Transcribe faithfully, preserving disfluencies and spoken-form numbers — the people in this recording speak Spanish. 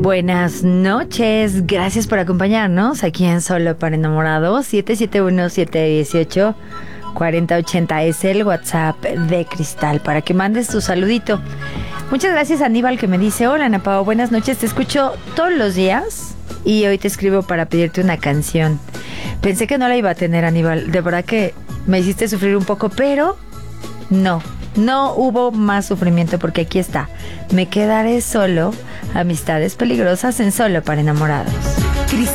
Buenas noches, gracias por acompañarnos aquí en Solo para Enamorados. Siete siete uno, siete uno ocho, cuatro cero ocho cero es el WhatsApp de Cristal para que mandes tu saludito. Muchas gracias a Aníbal, que me dice: hola Ana Pao, buenas noches, te escucho todos los días y hoy te escribo para pedirte una canción. Pensé que no la iba a tener, Aníbal, de verdad que me hiciste sufrir un poco, pero no, no hubo más sufrimiento porque aquí está. Me quedaré solo, amistades peligrosas en Solo para Enamorados. Cristal.